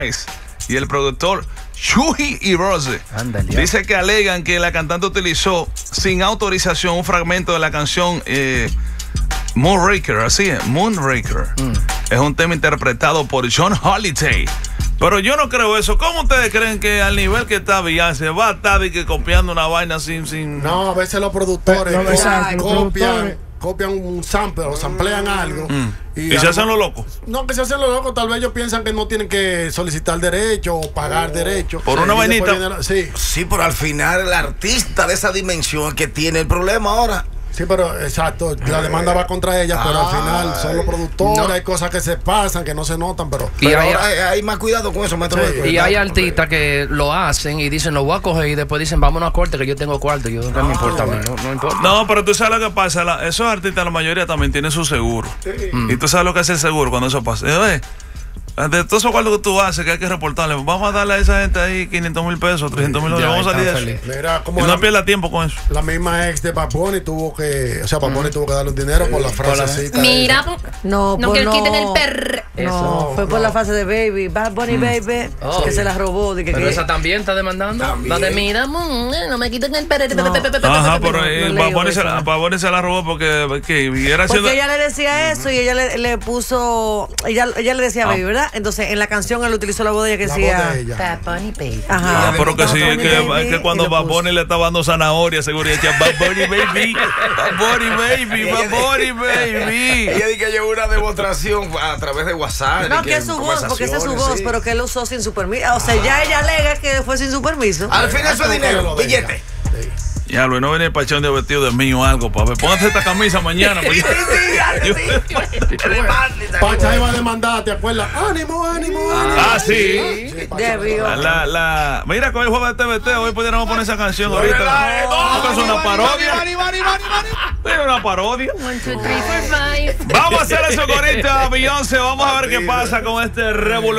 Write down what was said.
y el productor Chuy y Rose dice que alegan que la cantante utilizó sin autorización un fragmento de la canción Moonraker, así es, Moonraker. Es un tema interpretado por John Holiday. Pero yo no creo eso. ¿Cómo ustedes creen que al nivel que está Beyoncé va a estar de que copiando una vaina sin... No, a veces los productores copian un sample o samplean algo. ¿Y se hacen los locos? No, que se hacen los locos. Tal vez ellos piensan que no tienen que solicitar derecho o pagar derecho. Por una vainita. Sí, pero al final el artista de esa dimensión que tiene el problema ahora. Sí, pero exacto, la demanda va contra ella, pero al final son los productores, hay cosas que se pasan, que no se notan, pero ahora hay más cuidado con eso, maestro. Sí, y hay artistas que lo hacen y dicen, lo voy a coger, y después dicen, vámonos a corte, que yo tengo cuarto. Yo no me importa a mí, no importa. No, pero tú sabes lo que pasa, esos artistas, la mayoría también tienen su seguro. Y tú sabes lo que es el seguro cuando eso pasa. De todos esos cuartos que tú haces, que hay que reportarle, vamos a darle a esa gente ahí 500,000 pesos, 300,000 dólares, vamos a salir de eso. Mira, y no pierda tiempo con eso. La misma ex de Bad Bunny tuvo que, Bad Bunny tuvo que darle un dinero por la frasecita. Mira, no que le quiten el perro. No, fue por la frase de Baby, Bad Bunny Baby, que se la robó. Pero esa también está demandando. La de mira, no me quiten el perro. Ajá, pero Bad Bunny se la robó porque ella le decía eso y ella le puso, ella le decía Baby, ¿verdad? Entonces en la canción él utilizó la voz de ella que decía Bad Bunny Baby. Ajá. Pero que sí, que cuando Bad Bunny le estaba dando zanahoria, seguro decía Bad Bunny Baby, Bad Bunny Baby, Bad Bunny Baby. Ella dice que llevó una demostración a través de WhatsApp. No, que es su voz, porque esa es su voz, pero que él usó sin su permiso. O sea, ya ella alega que fue sin su permiso. Al final eso es dinero, billete. Ya, Luis, no viene el pachón de vestido de mí o algo, papi. Póngase esta camisa mañana. Pacha iba a demandar, ¿te acuerdas? ¡Ánimo! Ah, sí. Debió. Mira, con el juego de TVT, hoy pudiéramos poner esa canción ahorita. Es una parodia. Es una parodia. 1, 2, 3, 4, 5. Vamos a hacer eso con esta Beyoncé. Vamos a ver qué pasa con este revolución.